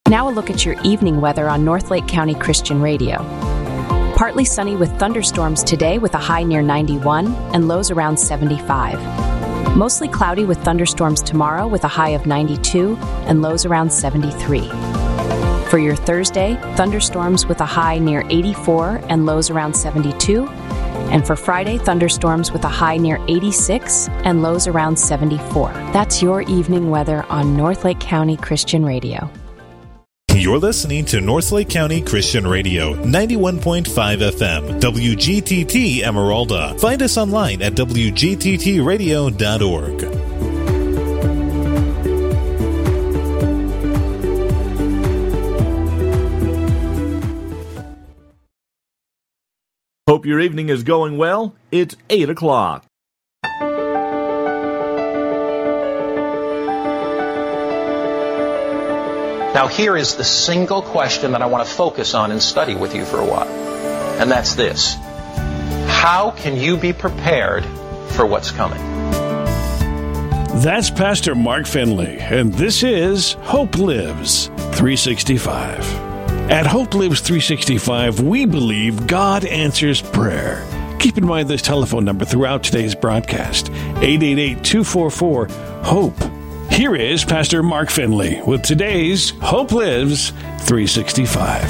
Now a look at your evening weather on North Lake County Christian Radio. Partly sunny with thunderstorms today with a high near 91 and lows around 75. Mostly cloudy with thunderstorms tomorrow with a high of 92 and lows around 73. For your Thursday, thunderstorms with a high near 84 and lows around 72. And for Friday, thunderstorms with a high near 86 and lows around 74. That's your evening weather on North Lake County Christian Radio. You're listening to North Lake County Christian Radio, 91.5 FM, WGTT Emeralda. Find us online at wgttradio.org. Hope your evening is going well. It's 8 o'clock. Now here is the single question that I want to focus on and study with you for a while. And that's this. How can you be prepared for what's coming? That's Pastor Mark Finley, and this is Hope Lives 365. At Hope Lives 365, we believe God answers prayer. Keep in mind this telephone number throughout today's broadcast, 888-244-HOPE. Here is Pastor Mark Finley with today's Hope Lives 365.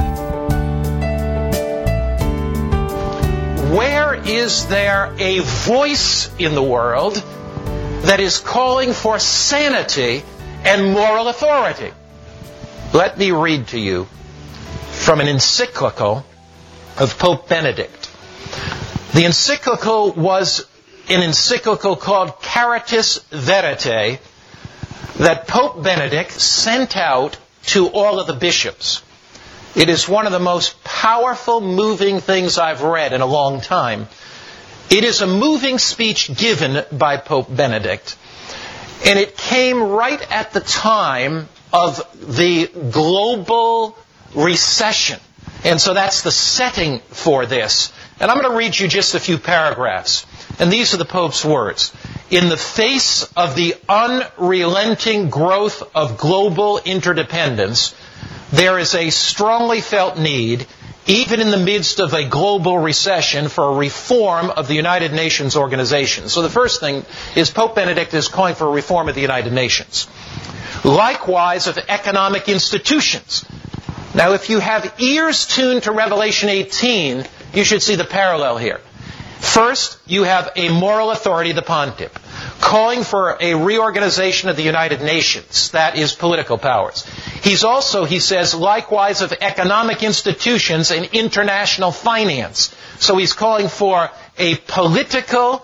Where is there a voice in the world that is calling for sanity and moral authority? Let me read to you from an encyclical of Pope Benedict. The encyclical was an encyclical called Caritas Veritae, that Pope Benedict sent out to all of the bishops. It is one of the most powerful, moving things I've read in a long time. It is a moving speech given by Pope Benedict, and it came right at the time of the global recession. And so that's the setting for this. And I'm going to read you just a few paragraphs. And these are the Pope's words. In the face of the unrelenting growth of global interdependence, there is a strongly felt need, even in the midst of a global recession, for a reform of the United Nations organization. So the first thing is Pope Benedict is calling for a reform of the United Nations. Likewise of economic institutions. Now, if you have ears tuned to Revelation 18, you should see the parallel here. First, you have a moral authority, the pontiff, calling for a reorganization of the United Nations. That is political powers. He's also, he says, likewise of economic institutions and international finance. So he's calling for a political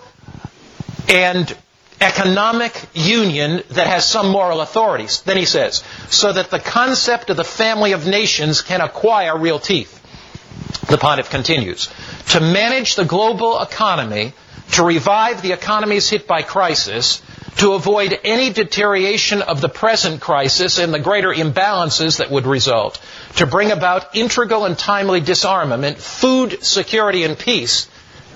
and economic union that has some moral authorities. Then he says, so that the concept of the family of nations can acquire real teeth. The pontiff continues, to manage the global economy, to revive the economies hit by crisis, to avoid any deterioration of the present crisis and the greater imbalances that would result, to bring about integral and timely disarmament, food security and peace.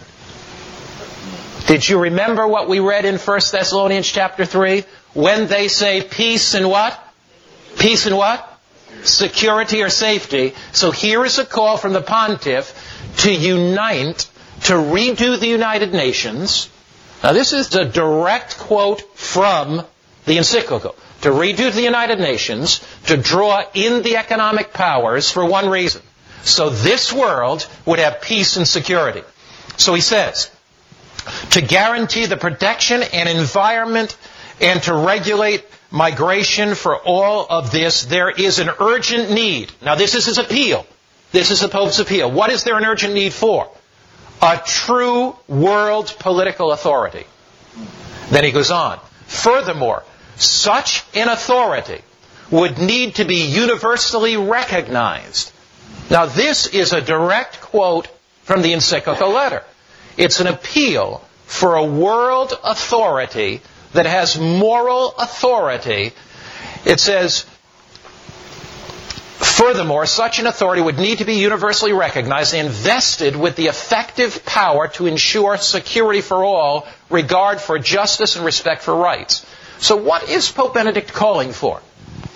Did you remember what we read in 1 Thessalonians chapter 3? When they say peace and what? Peace and what? Security or safety. So here is a call from the pontiff to unite, to redo the United Nations. Now this is a direct quote from the encyclical. To redo the United Nations, to draw in the economic powers for one reason. So this world would have peace and security. So he says, to guarantee the protection and environment and to regulate migration for all of this, there is an urgent need. Now this is his appeal. This is the Pope's appeal. What is there an urgent need for? A true world political authority. Then he goes on. Furthermore, such an authority would need to be universally recognized. Now this is a direct quote from the encyclical letter. It's an appeal for a world authority that has moral authority. It says, furthermore, such an authority would need to be universally recognized and vested with the effective power to ensure security for all, regard for justice and respect for rights. So what is Pope Benedict calling for?